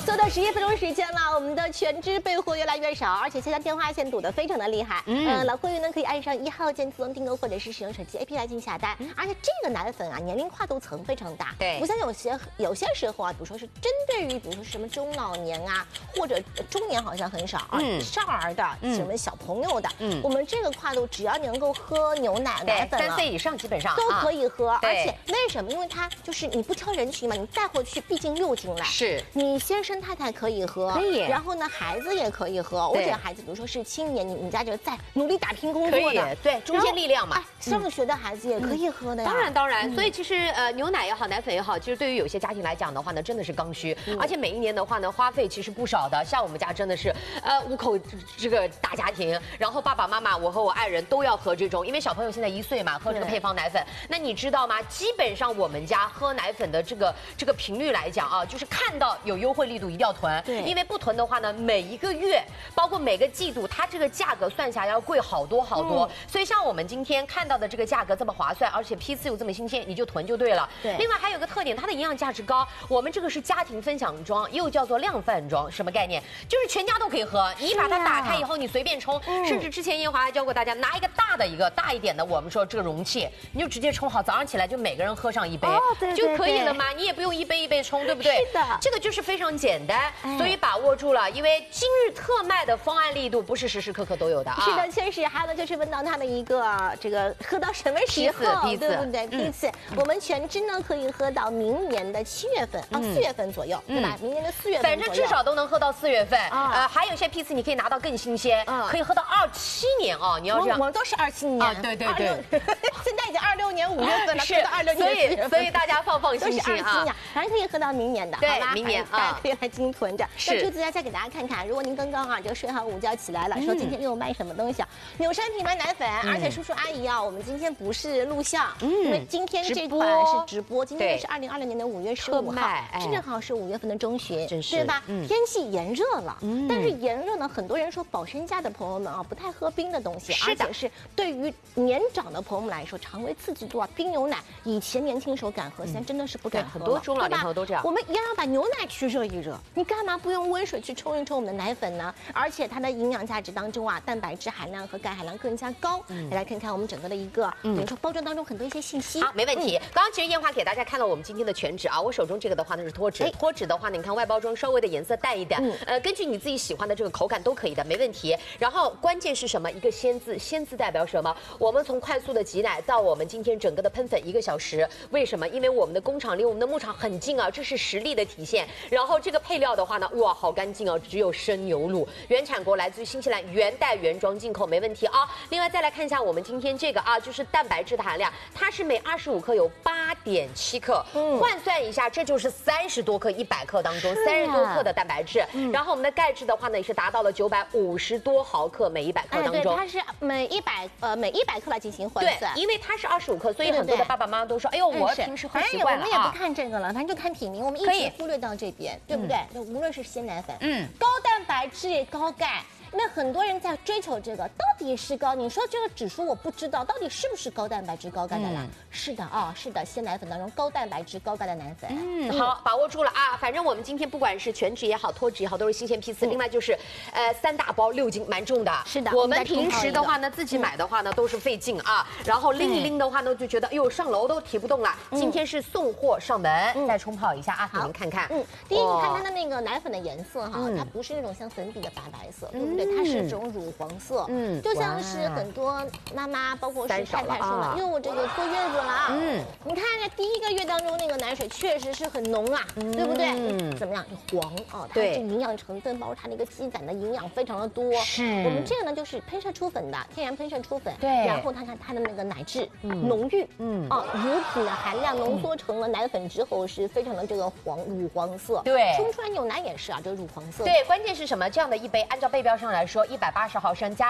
缩到11分钟时间了，我们的全脂备货越来越少，而且现在电话线堵得非常的厉害。老会员呢可以按上1号键自动订购，或者是使用手机 APP 来进行下单。而且这个奶粉啊，年龄跨度层非常大， 对， 不像有些时候啊，比如说是针对于比如说什么中老年啊，或者中年好像很少啊，少儿的什么小朋友的，我们这个跨度只要能够喝牛奶奶粉 3岁以上基本上都可以喝，而且为什么？因为它就是你不挑人群嘛，你带回去毕竟6斤奶， 是你先生太太可以喝， 可以， 然后呢孩子也可以喝。我觉得孩子比如说是青年，你家就在努力打拼工作的， 对，中坚力量嘛， 上学的孩子也可以喝的呀。 当然，所以其实牛奶也好，奶粉也好，其实对于有些家庭来讲的话呢，真的是刚需，而且每一年的话呢，花费其实不少的。像我们家真的是5口这个大家庭，然后爸爸妈妈我和我爱人都要喝这种，因为小朋友现在1岁嘛，喝这个配方奶粉。那你知道吗？基本上我们家喝奶粉的这个频率来讲啊，就是看到有优惠力度一定要囤，因为不囤的话呢，每一个月包括每个季度，它这个价格算下来要贵好多好多。所以像我们今天看到的这个价格这么划算，而且批次又这么新鲜，你就囤就对了。对。另外还有个特点，它的营养价值高。我们这个是家庭分享装，又叫做量贩装，什么概念？就是全家都可以喝。你把它打开以后，你随便冲，甚至之前燕华还教过大家，拿一个大一点的，我们说这个容器，你就直接冲好，早上起来就每个人喝上1杯，就可以了嘛。你也不用1杯1杯冲，对不对？ 是的， 这个就是非常简单，所以把握住了。因为今日特卖的方案力度不是时时刻刻都有的啊。 是的，确实，还有呢就是问到它的一个这个喝到什么时候，对不对？批次，我们全脂呢可以喝到明年的7月份啊，4月份左右，对吧？明年的4月份， 反正至少都能喝到4月份。还有一些批次你可以拿到更新鲜，可以喝到27年啊。你要这样， 我们都是27年啊， 对， 现在已经26年5月份了， 是 26年， 所以大家放心心啊，反正可以喝到明年的， 对， 好吧？ 明年大家可以来精囤着。那朱子再给大家看看，如果您刚刚就睡好午觉起来了，说今天又卖什么东西啊？纽山品牌奶粉，而且叔叔阿姨啊，我们今天不是录像，因为今天这款是直播，今天是2020年的5月15号，正好是5月份的中旬，对吧？天气炎热了，但是炎热呢，很多人说保身价的朋友们啊，不太喝冰的东西，而且是对于年长的朋友们来说，肠胃刺激多啊，冰牛奶以前年轻时候敢喝，现在真的是不敢喝了。 很多中老年朋友都这样。 我们一样要把牛奶去热一热，你干嘛不用温水去冲一冲我们的奶粉呢？而且它的营养价值当中啊，蛋白质含量和钙含量更加高。来看看我们整个的一个，比如说包装当中很多一些信息。 好，没问题。刚刚其实燕华给大家看了我们今天的全脂啊，我手中这个的话呢是脱脂，脱脂的话呢，你看外包装稍微的颜色淡一点，根据你自己喜欢的这个口感都可以的，没问题。然后关键是什么？一个鲜字，鲜字代表什么？我们从快速的挤奶到我们今天整个的喷粉1个小时，为什么？因为我们的工厂离我们的牧场很近啊，这是实力的体现。然后这个配料的话呢，哇，好干净哦，只有生牛乳，原产国来自于新西兰，原袋原装进口，没问题啊。另外再来看一下我们今天这个啊，就是蛋白质的含量，它是每25克有8.7克，换算一下，这就是30多克100克当中30多克的蛋白质。然后我们的钙质的话呢，也是达到了950多毫克每100克当中。 对，它是每100克来进行换算。 对，因为它是25克，所以很多的爸爸妈妈都说，哎呦，我平时喝习惯了我们也不看这个了，反正就看品名，我们一直忽略到这边，对不对？就无论是鲜奶粉，高蛋白质、高钙。那很多人在追求这个，到底是高？你说这个指数我不知道，到底是不是高蛋白质、高钙的啦？是的啊，是的，鲜奶粉当中高蛋白质、高钙的奶粉。 好，把握住了啊！反正我们今天不管是全脂也好，脱脂也好，都是新鲜批次。另外就是，3大包6斤，蛮重的。 是的， 我们平时的话呢，自己买的话呢都是费劲啊，然后拎一拎的话呢，就觉得哎呦上楼都提不动了。今天是送货上门，再冲泡一下啊，给您看看。 第一个看它的那个奶粉的颜色哈，它不是那种像粉底的白色，对不对？它是这种乳黄色，就像是很多妈妈，包括是太太说了，因为我这个坐月子了啊，你看这第1个月当中那个奶水确实是很浓啊，对不对？怎么样？黄啊，它这营养成分包括它那个积攒的营养非常的多。是，我们这个呢就是喷射出粉的，天然喷射出粉，对，然后看它的那个奶质浓郁，乳品的含量浓缩成了奶粉之后是非常的这个乳黄色，对，冲出来牛奶也是啊，这个乳黄色。 对，关键是什么？这样的一杯，按照背标上来说，180毫升加上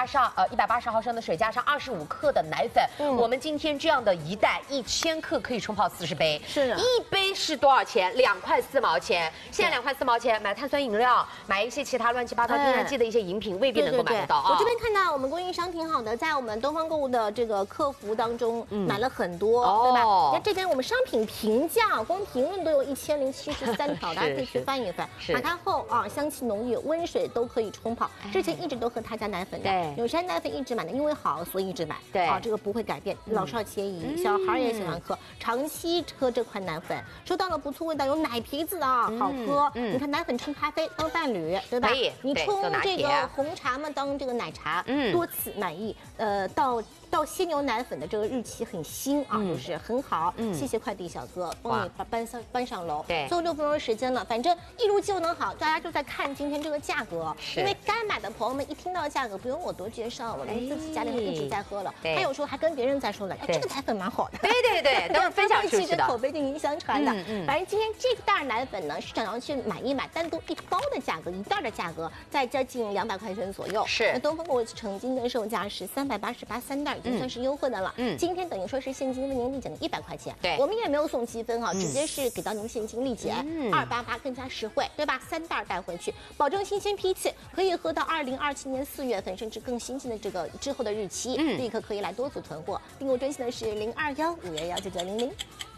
180毫升的水加上25克的奶粉，我们今天这样的一袋1000克可以冲泡40杯， 是的， 一杯是多少钱？2块4毛钱。现在2块4毛钱买碳酸饮料，买一些其他乱七八糟添加剂的一些饮品，未必能够买得到啊。 我这边看到我们供应商挺好的，在我们东方购物的这个客服当中买了很多，对吧？那这边我们商品评价，光评论都有1073条，大家可以去翻一翻。打开后啊，香气浓郁，温水都可以冲泡。之前一直都喝他家奶粉的，纽山奶粉一直买的，因为好所以一直买。对啊，这个不会改变，老少皆宜，小孩也喜欢喝，长期喝这款奶粉，收到了不错味道，有奶皮子的啊，好喝。你看奶粉冲咖啡当伴侣，对吧？你冲这个红茶嘛当这个奶茶，多次满意。到鲜牛奶粉的这个日期很新啊，就是很好。谢谢快递小哥，帮你搬上楼。对，最后6分钟的时间了，反正一如既往好，大家就在看今天这个价格，因为该买的朋友们一听到价格，不用我多介绍，我们自己家里一直在喝了。他有时候还跟别人在说了，哎，这个奶粉蛮好的。 对，都是分享出去的， 口碑就影响传的。反正今天这袋奶粉呢，市场上去买一买，单独1包的价格，1袋的价格在将近200块钱左右。是，那东风购物曾经的售价是388，3袋已经算是优惠的了。今天等于说是现金为您立减的100块钱。对，我们也没有送积分哈，直接是给到您现金立减，288更加实惠，对吧？3袋带回去，保证新鲜批次，可以喝到2027年4月份，甚至更新鲜的这个之后的日期，立刻可以来多组囤货。订购专线的是0215119900。